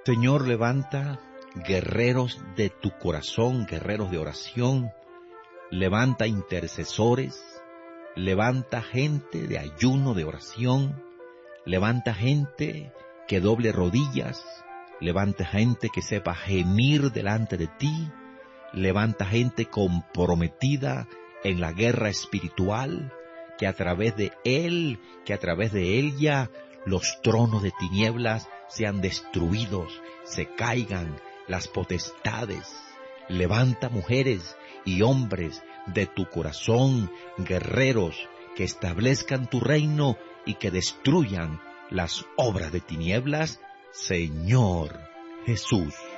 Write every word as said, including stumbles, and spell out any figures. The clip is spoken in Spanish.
Señor, levanta guerreros de tu corazón, guerreros de oración, levanta intercesores, levanta gente de ayuno, de oración, levanta gente que doble rodillas, levanta gente que sepa gemir delante de ti, levanta gente comprometida en la guerra espiritual, que a través de él, que a través de ella, los tronos de tinieblas sean destruidos, se caigan las potestades. Levanta mujeres y hombres de tu corazón, guerreros, que establezcan tu reino y que destruyan las obras de tinieblas, Señor Jesús.